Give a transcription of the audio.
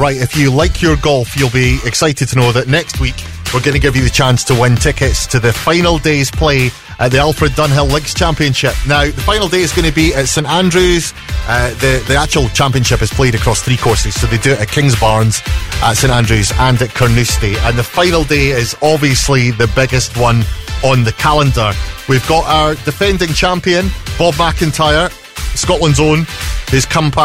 Right, if you like your golf, you'll be excited to know that next week we're going to give you the chance to win tickets to the final day's play at the Alfred Dunhill Links Championship. Now, the final day is going to be at St Andrews. The actual championship is played across 3 courses, so they do it at Kingsbarns, at St Andrews and at Carnoustie. And the final day is obviously the biggest one on the calendar. We've got our defending champion, Bob McIntyre, Scotland's own, who's come back